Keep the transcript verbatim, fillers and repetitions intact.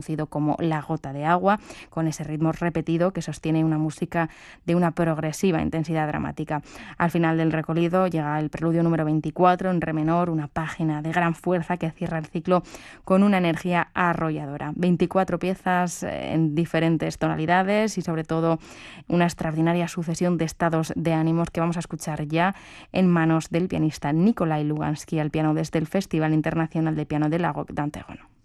conocido como La gota de agua, con ese ritmo repetido que sostiene una música de una progresiva intensidad dramática. Al final del recorrido llega el preludio número veinticuatro en re menor, una página de gran fuerza que cierra el ciclo con una energía arrolladora. veinticuatro piezas en diferentes tonalidades y sobre todo una extraordinaria sucesión de estados de ánimos que vamos a escuchar ya en manos del pianista Nikolai Lugansky al piano desde el Festival Internacional de Piano de Lago d'Antergano.